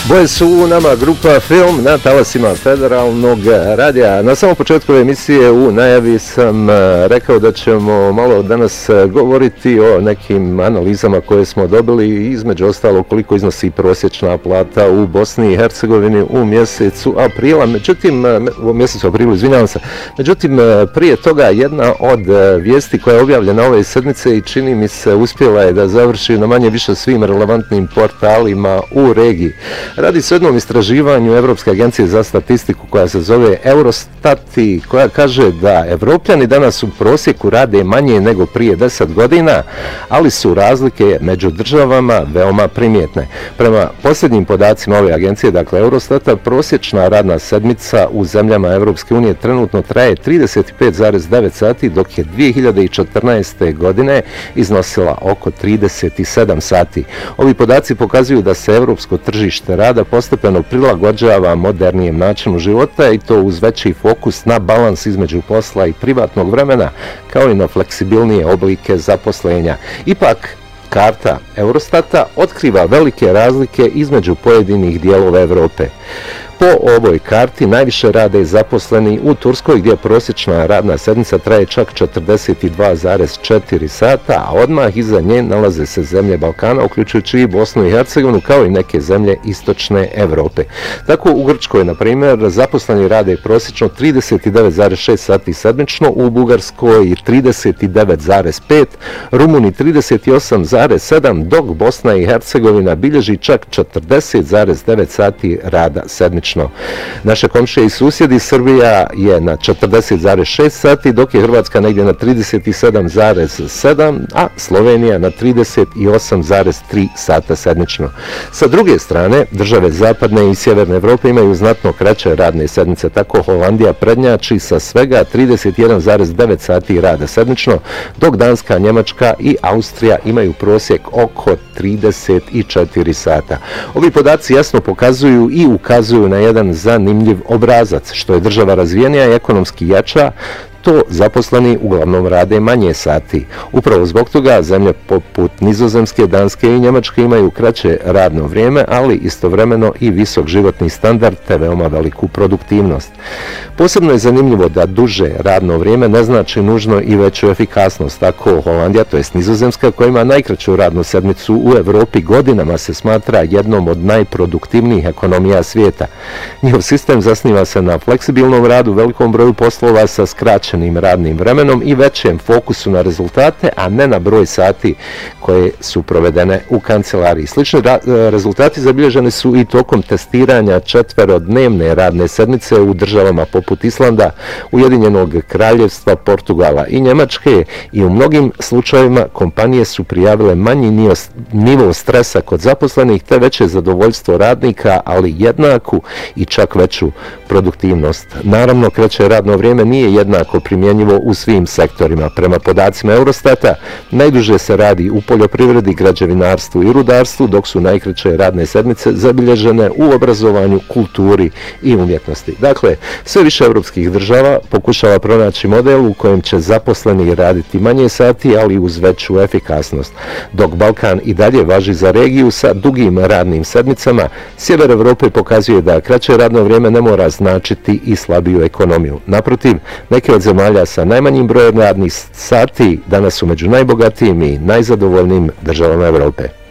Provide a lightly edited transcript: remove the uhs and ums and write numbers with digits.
Boje su u nama grupa Film na talasima Federalnog radija. Na samom početku ove emisije u najavi sam rekao da ćemo malo danas govoriti o nekim analizama koje smo dobili, između ostalo koliko iznosi prosječna plata u Bosni i Hercegovini u mjesecu aprila. Međutim, prije toga jedna od vijesti koja je objavljena ove sedmice i čini mi se uspjela je da završi na manje više svim relevantnim portalima u regiji. Radi se o jednom istraživanju Evropske agencije za statistiku koja se zove Eurostat i koja kaže da Evropljani danas u prosjeku rade manje nego prije 10 godina, ali su razlike među državama veoma primjetne. Prema posljednjim podacima ove agencije, dakle Eurostata, prosječna radna sedmica u zemljama Evropske unije trenutno traje 35,9 sati, dok je 2014. godine iznosila oko 37 sati. Ovi podaci pokazuju da se evropsko tržište rada postepeno prilagođava modernijem načinu života i to uz veći fokus na balans između posla i privatnog vremena, kao i na fleksibilnije oblike zaposlenja. Ipak, karta Eurostata otkriva velike razlike između pojedinih dijelova Evrope. Po ovoj karti najviše rade zaposleni u Turskoj, gdje prosječna radna sedmica traje čak 42,4 sata, a odmah iza nje nalaze se zemlje Balkana, uključujući i Bosnu i Hercegovinu, kao i neke zemlje istočne Evrope. Tako u Grčkoj, na primjer, zaposleni rade prosječno 39,6 sati sedmično, u Bugarskoj 39,5, Rumuni 38,7, dok Bosna i Hercegovina bilježi čak 40,9 sati rada sedmično. Naše komšije i susjedi, Srbija je na 40,6 sati, dok je Hrvatska negdje na 37,7, a Slovenija na 38,3 sata sedmično. Sa druge strane, države zapadne i sjeverne Evrope imaju znatno kraće radne sedmice. Tako Holandija prednjači sa svega 31,9 sati rada sedmično, dok Danska, Njemačka i Austrija imaju prosjek oko 34 sata. Ovi podaci jasno pokazuju i ukazuju na jedan zanimljiv obrazac. Što je država razvijenija i ekonomski jača, to zaposleni uglavnom rade manje sati. Upravo zbog toga zemlje poput Nizozemske, Danske i Njemačke imaju kraće radno vrijeme, ali istovremeno i visok životni standard te veoma veliku produktivnost. Posebno je zanimljivo da duže radno vrijeme ne znači nužno i veću efikasnost. Tako Holandija, to jest Nizozemska, koja ima najkraću radnu sedmicu u Evropi, godinama se smatra jednom od najproduktivnijih ekonomija svijeta. Njihov sistem zasniva se na fleksibilnom radu, velikom broju poslova sa skraćenim radnim vremenom i većem fokusu na rezultate, a ne na broj sati koje su provedene u kancelariji. Slični rezultati zabilježeni su i tokom testiranja četverodnevne radne sedmice u državama poput Islanda, Ujedinjenog Kraljevstva, Portugala i Njemačke, i u mnogim slučajevima kompanije su prijavile manji nivo stresa kod zaposlenih te veće zadovoljstvo radnika, ali jednaku i čak veću produktivnost. Naravno, kraće radno vrijeme nije jednako primjenjivo u svim sektorima. Prema podacima Eurostata, najduže se radi u poljoprivredi, građevinarstvu i rudarstvu, dok su najkraće radne sedmice zabilježene u obrazovanju, kulturi i umjetnosti. Dakle, sve više evropskih država pokušava pronaći model u kojem će zaposleni raditi manje sati, ali uz veću efikasnost. Dok Balkan i dalje važi za regiju sa dugim radnim sedmicama, sjever Evrope pokazuje da kraće radno vrijeme ne mora značiti i slabiju ekonomiju. Naprotiv, neke od zemalja sa najmanjim brojem radnih sati danas su među najbogatijim i najzadovoljnijim državama Evrope.